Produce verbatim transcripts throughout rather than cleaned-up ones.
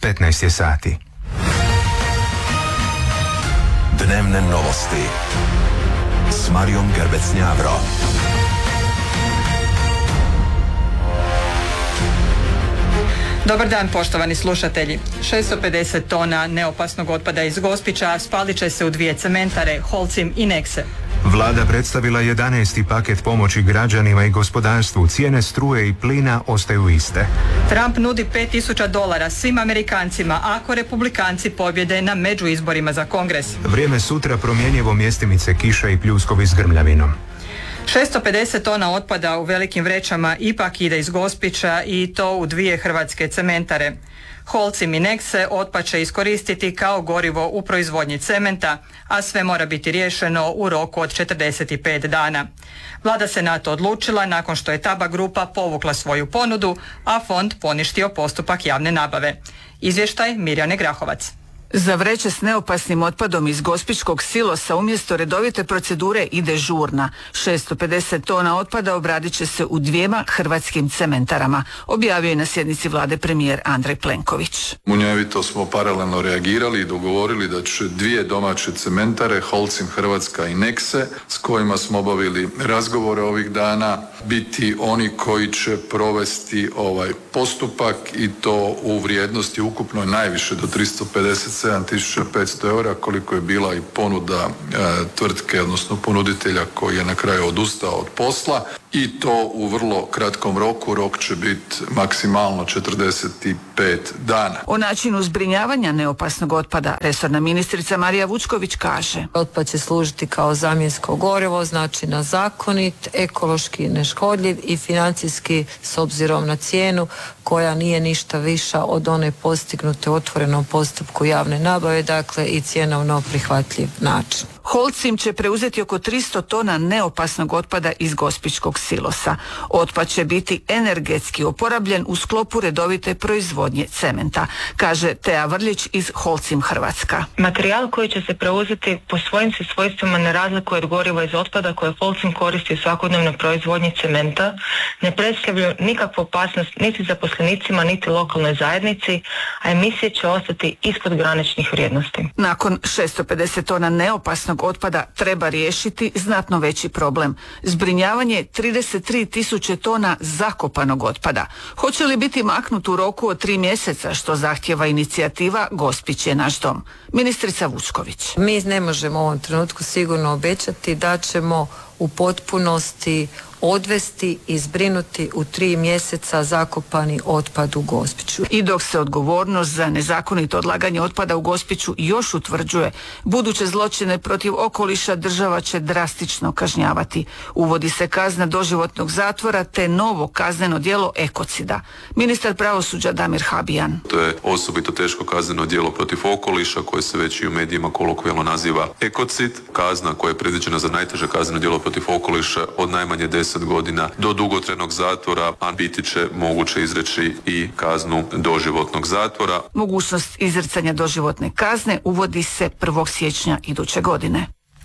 petnaest je sati. Dnevne novosti s Marijom Gerbec-Njavro. Dobar dan, poštovani slušatelji. šesto pedeset tona neopasnog otpada iz Gospića spalit će se u dvije cementare, Holcim i Nexe. Vlada predstavila jedanaesti paket pomoći građanima i gospodarstvu. Cijene struje i plina ostaju iste. Trump nudi pet tisuća dolara svim Amerikancima ako republikanci pobjede na međuizborima za Kongres. Vrijeme sutra promjenjivo, mjestimice kiša i pljuskovi s grmljavinom. šesto pedeset tona otpada u velikim vrećama ipak ide iz Gospića i to u dvije hrvatske cementare. Holcim i Nexe otpad će iskoristiti kao gorivo u proizvodnji cementa, a sve mora biti riješeno u roku od četrdeset pet dana. Vlada se na to odlučila nakon što je Taba grupa povukla svoju ponudu, a fond poništio postupak javne nabave. Izvještaj Mirjane Grahovac. Za vreće s neopasnim otpadom iz Gospićkog silosa umjesto redovite procedure ide žurna. šesto pedeset tona otpada obradit će se u dvijema hrvatskim cementarama, objavio je na sjednici vlade premijer Andrej Plenković. Munjevito smo paralelno reagirali i dogovorili da će dvije domaće cementare, Holcim Hrvatska i Nexe, s kojima smo obavili razgovore ovih dana, biti oni koji će provesti ovaj postupak i to u vrijednosti ukupno najviše do tristo pedeset sedam tisuća petsto eura, koliko je bila i ponuda e, tvrtke, odnosno ponuditelja koji je na kraju odustao od posla, i to u vrlo kratkom roku. Rok će biti maksimalno četrdeset pet dana. O načinu zbrinjavanja neopasnog otpada resorna ministrica Marija Vučković kaže: Otpad će služiti kao zamjensko gorivo, znači na zakonit, ekološki neškodljiv i financijski s obzirom na cijenu koja nije ništa viša od one postignute u otvorenom postupku javne nabave, dakle i cjenovno prihvatljiv način. Holcim će preuzeti oko tristo tona neopasnog otpada iz Gospićkog silosa. Otpad će biti energetski oporabljen u sklopu redovite proizvodnje cementa, kaže Teja Vrljić iz Holcim Hrvatska. Materijal koji će se preuzeti po svojim se svojstvima ne razlikuje od goriva iz otpada koje Holcim koristi u svakodnevnoj proizvodnji cementa, ne predstavljaju nikakvu opasnost niti zaposlenicima niti lokalnoj zajednici, a emisije će ostati ispod graničnih vrijednosti. Nakon šesto pedeset tona neopasnog otpada treba riješiti znatno veći problem. Zbrinjavanje trideset tri tisuće tona zakopanog otpada. Hoće li biti maknut u roku od tri mjeseca, što zahtjeva inicijativa Gospić je naš dom? Ministrica Vučković. Mi ne možemo u ovom trenutku sigurno obećati da ćemo u potpunosti odvesti i zbrinuti u tri mjeseca zakopani otpad u Gospiću. I dok se odgovornost za nezakonito odlaganje otpada u Gospiću još utvrđuje, buduće zločine protiv okoliša država će drastično kažnjavati. Uvodi se kazna doživotnog zatvora te novo kazneno djelo ekocida. Ministar pravosuđa Damir Habijan. To je osobito teško kazneno djelo protiv okoliša koje se već i u medijima kolokvijalno naziva ekocid. Kazna koja je predviđena za najteže kazneno djelo protiv okoliša od najmanje deset godina do dugotrajnog zatvora, a biti će moguće izreći i kaznu doživotnog zatvora. Mogućnost izricanja doživotne kazne uvodi se prvog siječnja iduće godine.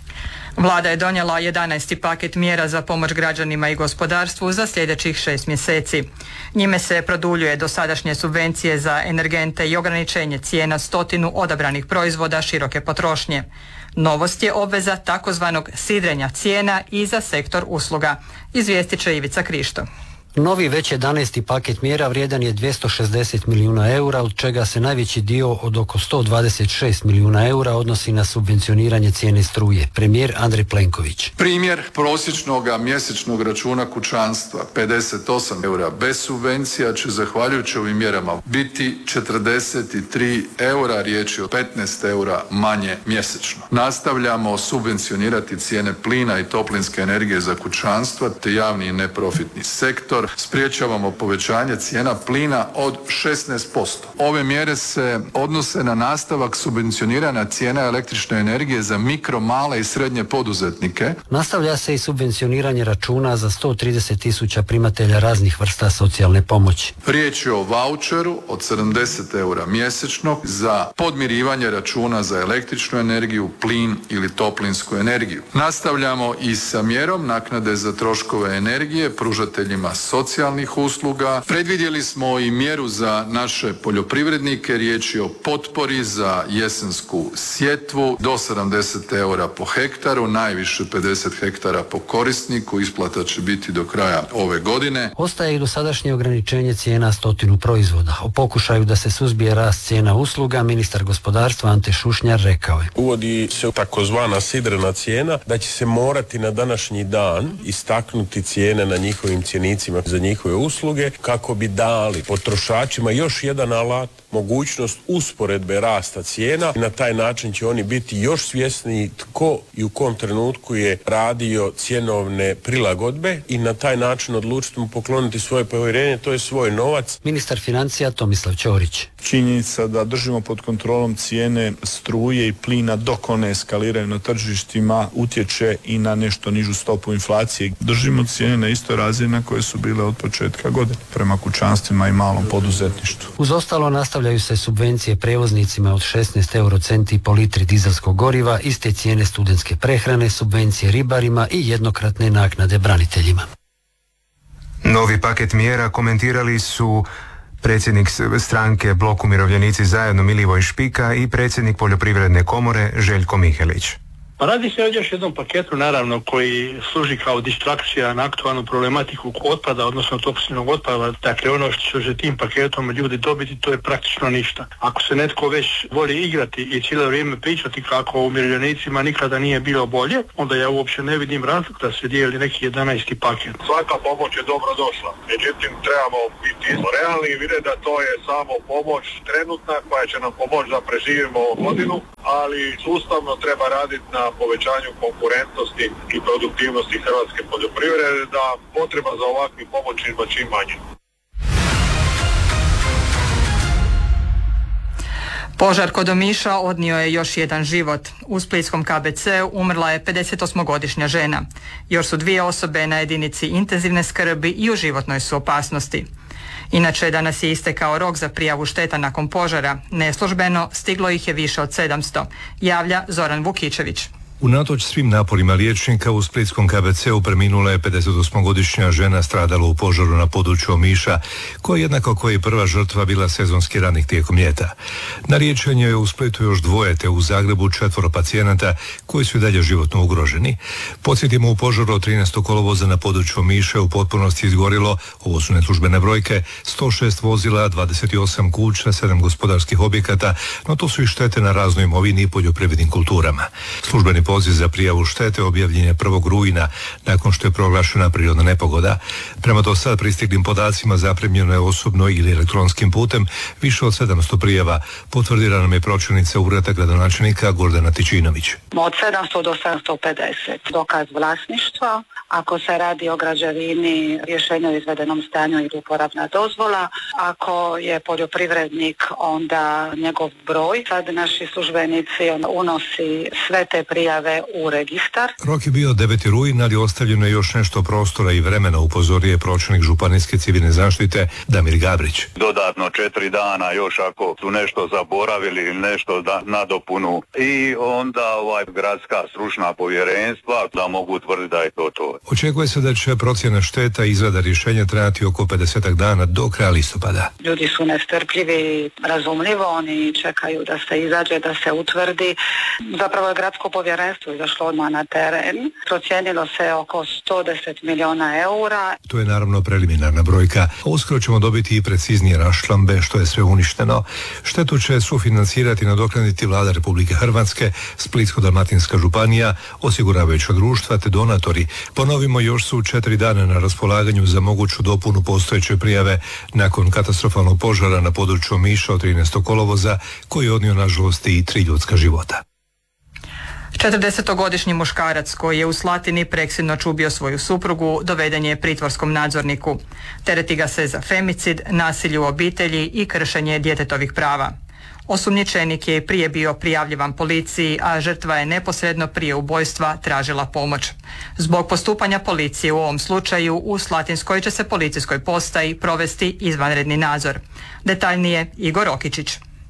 Vlada je donijela jedanaesti paket mjera za pomoć građanima i gospodarstvu za sljedećih šest mjeseci. Njime se produljuje dosadašnje subvencije za energente i ograničenje cijena stotinu odabranih proizvoda široke potrošnje. Novost je obveza takozvanog sidrenja cijena i za sektor usluga, izvijestit će Ivica Krišto. Novi već jedanaesti paket mjera vrijedan je dvjesto šezdeset milijuna eura, od čega se najveći dio od oko sto dvadeset šest milijuna eura odnosi na subvencioniranje cijene struje. Premijer Andrej Plenković. Primjer prosječnog mjesečnog računa kućanstva pedeset osam eura bez subvencija će zahvaljujući ovim mjerama biti četrdeset tri eura, riječ je o petnaest eura manje mjesečno. Nastavljamo subvencionirati cijene plina i toplinske energije za kućanstva te javni i neprofitni sektor. Spriječavamo povećanje cijena plina od šesnaest posto. Ove mjere se odnose na nastavak subvencioniranja cijena električne energije za mikro, male i srednje poduzetnike. Nastavlja se i subvencioniranje računa za sto trideset tisuća primatelja raznih vrsta socijalne pomoći. Riječ je o vaučeru od sedamdeset eura mjesečno za podmirivanje računa za električnu energiju, plin ili toplinsku energiju. Nastavljamo i sa mjerom naknade za troškove energije pružateljima socijalne socijalnih usluga. Predvidjeli smo i mjeru za naše poljoprivrednike, riječ je o potpori za jesensku sjetvu do sedamdeset eura po hektaru, najviše pedeset hektara po korisniku, isplata će biti do kraja ove godine. Ostaje i dosadašnje ograničenje cijena stotinu proizvoda. O pokušaju da se suzbije rast cijena usluga, ministar gospodarstva Ante Šušnjar rekao je: uvodi se takozvana sidrena cijena, da će se morati na današnji dan istaknuti cijene na njihovim cjenicima za njihove usluge kako bi dali potrošačima još jedan alat, mogućnost usporedbe rasta cijena. Na taj način će oni biti još svjesniji tko i u kom trenutku je radio cjenovne prilagodbe i na taj način odlučiti mu pokloniti svoje povjerenje, to je svoj novac. Ministar financija Tomislav Ćorić: činjenica da držimo pod kontrolom cijene struje i plina dok one eskaliraju na tržištima utječe i na nešto nižu stopu inflacije. Držimo cijene na istoj razini na koje su bile od početka godine prema kućanstvima i malom poduzetništvu. Uz ostalo nastavljaju se subvencije prevoznicima od šesnaest eurocenti po litri dizelskog goriva, iste cijene studentske prehrane, subvencije ribarima i jednokratne naknade braniteljima. Novi paket mjera komentirali su predsjednik stranke Blok umirovljenici zajedno Milivoj Špika i predsjednik Poljoprivredne komore Željko Mihelić. Pa radi se o još jednom paketu, naravno, koji služi kao distrakcija na aktualnu problematiku otpada, odnosno toksičnog otpada. Dakle, ono što će tim paketom ljudi dobiti, to je praktično ništa. Ako se netko već voli igrati i cijelo vrijeme pričati kako umirovljenicima nikada nije bilo bolje, onda ja uopće ne vidim razlog da se dijeli neki jedanaesti paket. Svaka pomoć je dobro došla. Međutim, trebamo biti realni i vidjeti da to je samo pomoć trenutna koja će nam pomoći da preživimo ovu godinu, ali sustavno treba raditi na povećanju konkurentnosti i produktivnosti hrvatske poljoprivrede, da potreba za ovakvim pomoćima čim manje. Požar kod Omiša odnio je još jedan život. U splitskom K B C-u umrla je pedesetosmogodišnja žena. Još su dvije osobe na jedinici intenzivne skrbi i u životnoj su opasnosti. Inače, danas je istekao rok za prijavu šteta nakon požara. Neslužbeno stiglo ih je više od sedamsto. Javlja Zoran Vukičević. Unatoč svim naporima liječnika u splitskom K B C-u preminula je pedesetosmogodišnja žena stradala u požaru na području Omiša, koja jednako kao i prva žrtva bila sezonski radnik tijekom ljeta. Na liječenju je u Splitu još dvoje, te u Zagrebu četvoro pacijenata koji su i dalje životno ugroženi. Podsjetimo, u požaru od trinaestog kolovoza na području Omiša u potpunosti izgorilo, ovo su neslužbene brojke, sto šest vozila, dvadeset osam kuća, sedam gospodarskih objekata, no to su i štete na raznoj imovini i poljoprivrednim kulturama. Službeni poziv za prijavu štete objavljen je prvog rujna nakon što je proglašena prirodna nepogoda. Prema do sad pristiglim podacima zaprimljeno je osobno ili elektronskim putem više od sedamsto prijava, potvrdila nam je pročelnica ureda gradonačelnika Gordana Tičinović. Od sedamsto do sedamsto pedeset dokaz vlasništva, ako se radi o građevini, rješenje o izvedenom stanju ili uporabna dozvola, ako je poljoprivrednik, onda njegov broj. Sad naši službenici unosi sve te prijave u registar. Rok je bio deveti rujna, ali ostavljeno je još nešto prostora i vremena, upozorio je pročelnik županijske civilne zaštite Damir Gabrić. Dodatno četiri dana još ako su nešto zaboravili ili nešto da, nadopunu i onda ovaj gradska stručna povjerenstva da mogu tvrditi da je to to. Očekuje se da će procjena šteta i izrada rješenja trajati oko pedesetak dana do kraja listopada. Ljudi su nestrpljivi, razumljivo, oni čekaju da se izađe, da se utvrdi. Zapravo je gradsko povjerenstvo izašlo odmah na teren. Procijenilo se oko sto deset milijuna eura. To je naravno preliminarna brojka. Uskoro ćemo dobiti i preciznije raščlambe što je sve uništeno. Štetu će sufinancirati i nadoknaditi Vlada Republike Hrvatske, Splitsko-dalmatinska županija, osiguravajuća društva te donatori. Ponovimo, još su četiri dana na raspolaganju za moguću dopunu postojeće prijave nakon katastrofalnog požara na području Omiša od trinaestog kolovoza koji je odnio nažalost i tri ljudska života. četrdesetogodišnji muškarac koji je u Slatini preksidnoć ubio svoju suprugu doveden je pritvorskom nadzorniku. Tereti ga se za femicid, nasilje u obitelji i kršenje djetetovih prava. Osumnjičenik je prije bio prijavljivan policiji, a žrtva je neposredno prije ubojstva tražila pomoć. Zbog postupanja policije u ovom slučaju u Slatinskoj će se policijskoj postaji provesti izvanredni nadzor. Detaljnije Igor Okičić.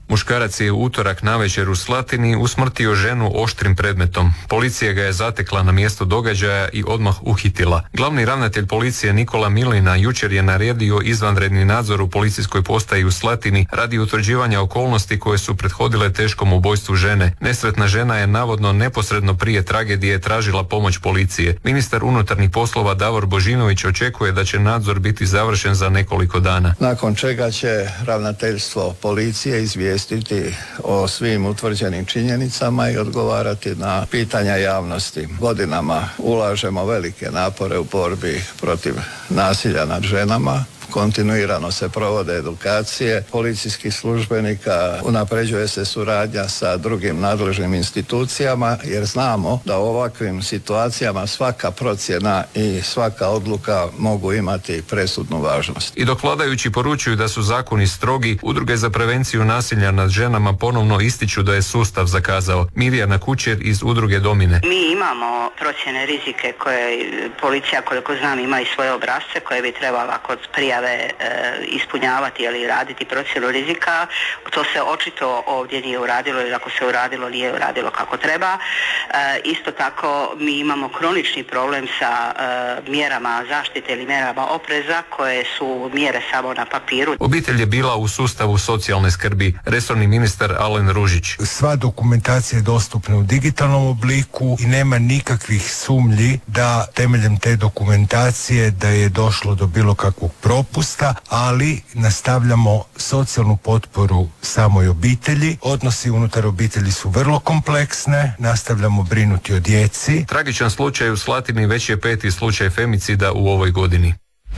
Muškarac je u utorak navečer u Slatini usmrtio ženu oštrim predmetom. Policija ga je zatekla na mjesto događaja i odmah uhitila. Glavni ravnatelj policije Nikola Milina jučer je naredio izvanredni nadzor u policijskoj postaji u Slatini radi utvrđivanja okolnosti koje su prethodile teškom ubojstvu žene. Nesretna žena je navodno neposredno prije tragedije tražila pomoć policije. Ministar unutarnjih poslova Davor Božinović očekuje da će nadzor biti završen za nekoliko dana. Nakon čega će ravnateljstvo policije izvijestiti o svim utvrđenim činjenicama i odgovarati na pitanja javnosti. Godinama ulažemo velike napore u borbi protiv nasilja nad ženama. Kontinuirano se provode edukacije policijskih službenika, unapređuje se suradnja sa drugim nadležnim institucijama jer znamo da u ovakvim situacijama svaka procjena i svaka odluka mogu imati presudnu važnost. I dok vladajući poručuju da su zakoni strogi, udruge za prevenciju nasilja nad ženama ponovno ističu da je sustav zakazao. Mirjana Kučer iz udruge Domine. Mi imamo procjene rizike koje policija, koliko znam, ima i svoje obrasce koje bi trebala kod prijave E, ispunjavati ili raditi procjenu rizika. To se očito ovdje nije uradilo ili ako se uradilo nije uradilo kako treba. E, isto tako mi imamo kronični problem sa e, mjerama zaštite ili mjerama opreza koje su mjere samo na papiru. Obitelj je bila u sustavu socijalne skrbi. Resorni ministar Alen Ružić. Sva dokumentacija je dostupna u digitalnom obliku i nema nikakvih sumnji da temeljem te dokumentacije da je došlo do bilo kakvog propusta, ali nastavljamo socijalnu potporu samoj obitelji. Odnosi unutar obitelji su vrlo kompleksne, nastavljamo brinuti o djeci. Tragičan slučaj u Slatini već je peti slučaj femicida u ovoj godini.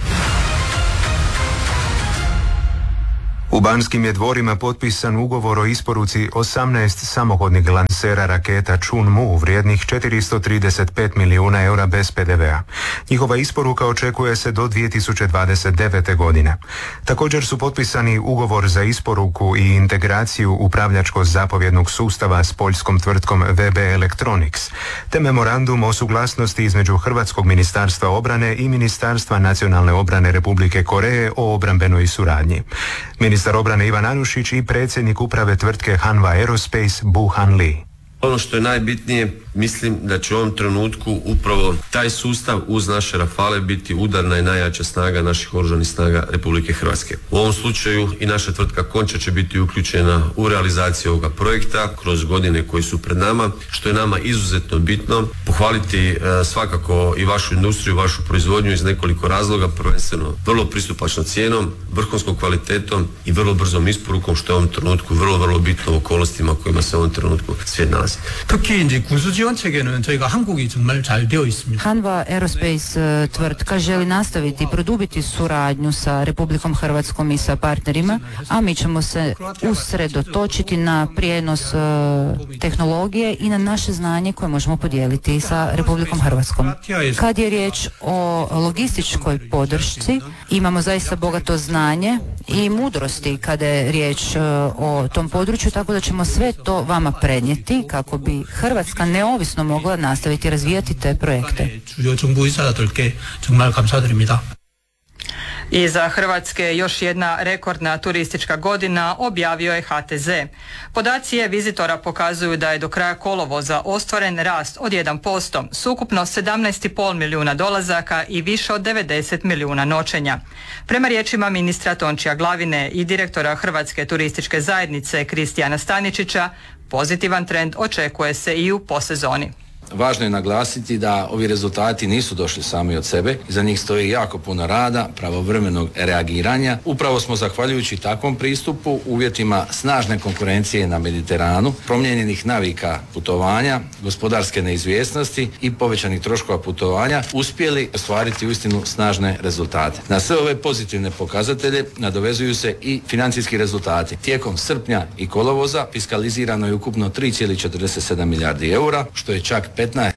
U Banskim je dvorima potpisan ugovor o isporuci osamnaest samohodnih lansera raketa Chunmu vrijednih četiristo trideset pet milijuna eura bez pe de vea. Njihova isporuka očekuje se do dvije tisuće dvadeset devete. godine. Također su potpisani ugovor za isporuku i integraciju upravljačko-zapovjednog sustava s poljskom tvrtkom ve be Electronics, te memorandum o suglasnosti između Hrvatskog ministarstva obrane i Ministarstva nacionalne obrane Republike Koreje o obrambenoj suradnji. Ministar obrane Ivan Anušić i predsjednik uprave tvrtke Hanwha Aerospace Bu Han Lee. Ono što je najbitnije, mislim da će u ovom trenutku upravo taj sustav uz naše Rafale biti udarna i najjača snaga naših oružanih snaga Republike Hrvatske. U ovom slučaju i naša tvrtka Končar će biti uključena u realizaciju ovoga projekta kroz godine koji su pred nama, što je nama izuzetno bitno. Pohvaliti e, svakako i vašu industriju, vašu proizvodnju iz nekoliko razloga, prvenstveno vrlo pristupačnom cijenom, vrhunskom kvalitetom i vrlo brzom isporukom, što je u ovom trenutku vrlo, vrlo bitno u okolnostima u kojima se u ovom trenutku svijet nalazi. 특히 이제 군수 지원 체계는 저희가 한국이 정말 잘 되어 있습니다. Hanwha Aerospace tvrtka želi nastaviti i produbiti suradnju sa Republikom Hrvatskom i sa partnerima, a mi ćemo se usredotočiti na prijenos tehnologije i na naše znanje koje možemo podijeliti sa Republikom Hrvatskom. Kad je riječ o logističkoj podršci, imamo zaista bogato znanje i mudrosti kada je riječ o tom području, tako da ćemo sve to vama prenijeti kako bi Hrvatska neovisno mogla nastaviti razvijati te projekte. I za Hrvatske još jedna rekordna turistička godina, objavio je ha te ze. Podaci e-vizitora pokazuju da je do kraja kolovoza ostvaren rast od jedan posto, s ukupno sedamnaest i pol milijuna dolazaka i više od devedeset milijuna noćenja. Prema riječima ministra Tončija Glavine i direktora Hrvatske turističke zajednice Kristijana Staničića, pozitivan trend očekuje se i u posezoni. Važno je naglasiti da ovi rezultati nisu došli sami od sebe, iza njih stoji jako puno rada, pravovremenog reagiranja. Upravo smo zahvaljujući takvom pristupu, uvjetima snažne konkurencije na Mediteranu, promijenjenih navika putovanja, gospodarske neizvjesnosti i povećanih troškova putovanja uspjeli ostvariti uistinu snažne rezultate. Na sve ove pozitivne pokazatelje nadovezuju se i financijski rezultati. Tijekom srpnja i kolovoza fiskalizirano je ukupno tri zarez četrdeset sedam milijardi eura, što je čak petnaest